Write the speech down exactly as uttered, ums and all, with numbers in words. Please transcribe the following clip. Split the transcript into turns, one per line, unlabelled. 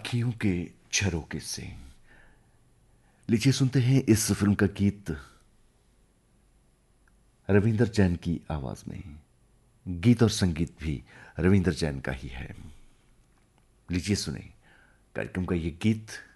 आँखियों के झरोखे से। लीजिए सुनते हैं इस फिल्म का गीत रविंदर जैन की आवाज में। गीत और संगीत भी रविंदर जैन का ही है। लीजिए सुने कार्यक्रम का ये गीत